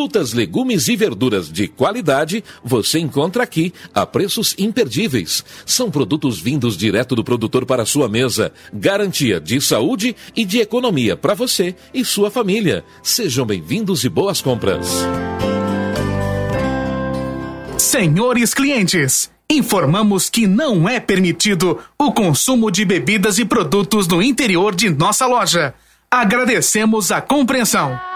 Frutas, legumes e verduras de qualidade você encontra aqui a preços imperdíveis. São produtos vindos direto do produtor para a sua mesa. Garantia de saúde e de economia para você e sua família. Sejam bem-vindos e boas compras. Senhores clientes, informamos que não é permitido o consumo de bebidas e produtos no interior de nossa loja. Agradecemos a compreensão.